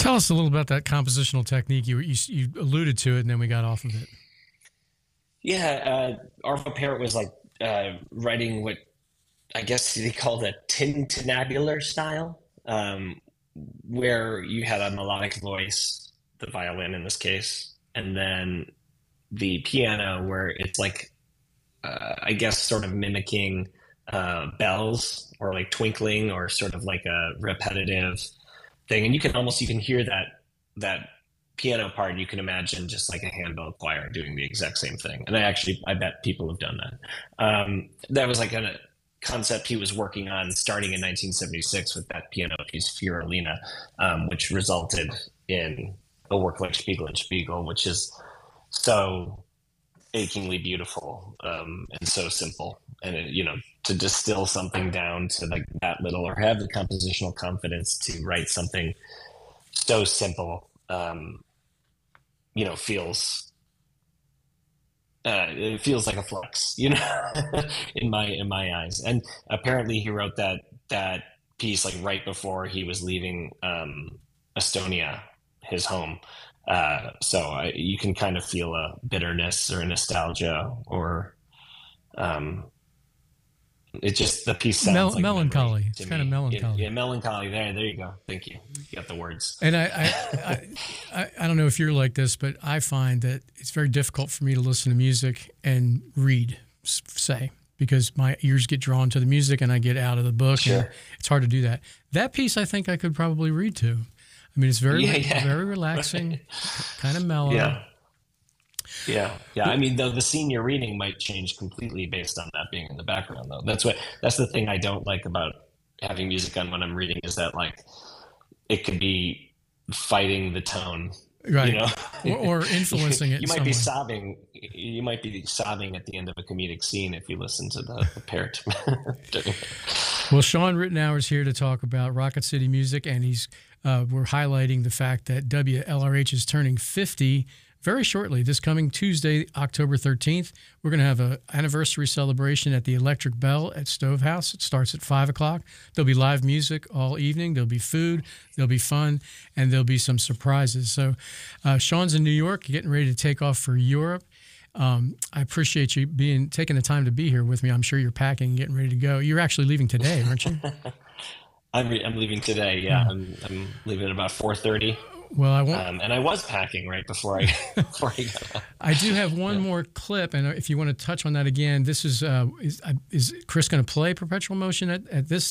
Tell us a little about that compositional technique. You alluded to it, and then we got off of it. Yeah, Arvo Pärt was like writing what I guess they call the tintinnabular style, where you had a melodic voice, the violin in this case, and then the piano, where it's like, I guess, sort of mimicking bells or like twinkling or sort of like a repetitive thing. And you can hear that piano part. You can imagine just like a handbell choir doing the exact same thing. And I bet people have done that. That was like a concept he was working on starting in 1976 with that piano piece Fiorellina, which resulted in a work like Spiegel and Spiegel, which is so achingly beautiful, and so simple. And to distill something down to like that little, or have the compositional confidence to write something so simple, feels it feels like a flex, in my eyes. And apparently he wrote that piece like right before he was leaving Estonia, his home. So you can kind of feel a bitterness or a nostalgia, or it just, the piece sounds like melancholy. It's kind of melancholy. Yeah, melancholy. There you go. Thank you. You got the words. And I don't know if you're like this, but I find that it's very difficult for me to listen to music and read, say, because my ears get drawn to the music and I get out of the book. Sure. And it's hard to do that. That piece, I think I could probably read to. I mean, it's very relaxing, kind of mellow. Yeah. I mean, the scene you're reading might change completely based on that being in the background, though. That's the thing I don't like about having music on when I'm reading, is that like it could be fighting the tone, right? Or influencing it. You might be sobbing. You might be sobbing at the end of a comedic scene if you listen to the Pärt. Well, Sean Ritenour is here to talk about Rocket City Music, and we're highlighting the fact that WLRH is turning 50 very shortly. This coming Tuesday, October 13th, we're going to have an anniversary celebration at the Electric Bell at Stovehouse. It starts at 5 o'clock. There'll be live music all evening. There'll be food. There'll be fun. And there'll be some surprises. So Sean's in New York, getting ready to take off for Europe. I appreciate you taking the time to be here with me. I'm sure you're packing and getting ready to go. You're actually leaving today, aren't you? I'm leaving today. Yeah, I'm leaving at about 4:30. Well, I won't. And I was packing right before I got up. I do have one more clip, and if you want to touch on that again, this is Chris going to play Perpetual Motion at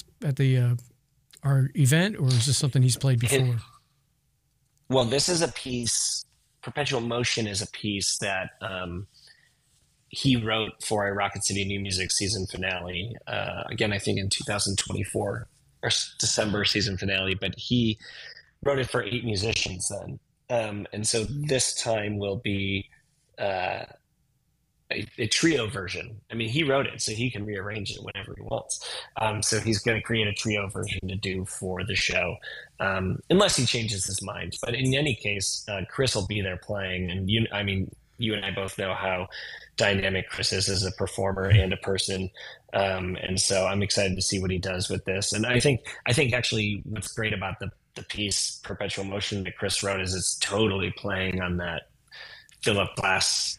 our event, or is this something he's played before? Well, this is a piece. Perpetual Motion is a piece that he wrote for a Rocket City New Music season finale. Again, I think in 2024 or December season finale, but he wrote it for 8 musicians then. And so this time will be a trio version. I mean, he wrote it, so he can rearrange it whenever he wants. So he's going to create a trio version to do for the show, unless he changes his mind. But in any case, Chris will be there playing. And you and I both know how dynamic Chris is as a performer and a person. And so I'm excited to see what he does with this. And I think actually what's great about the piece Perpetual Motion that Chris wrote is it's totally playing on that Philip Glass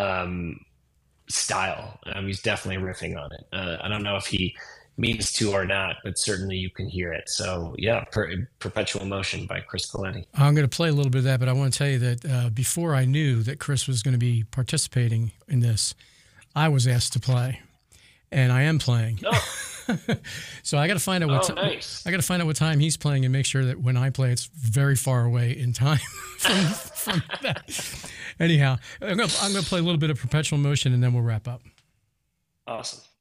style. He's definitely riffing on it. I don't know if he means to or not, but certainly you can hear it. So yeah, Perpetual Motion by Chris Coletti. I'm going to play a little bit of that, but I want to tell you that before I knew that Chris was going to be participating in this, I was asked to play, and I am playing. Oh. So I got to find out nice. I got to find out what time he's playing and make sure that when I play, it's very far away in time from that. Anyhow, I'm going to play a little bit of Perpetual Motion, and then we'll wrap up. Awesome.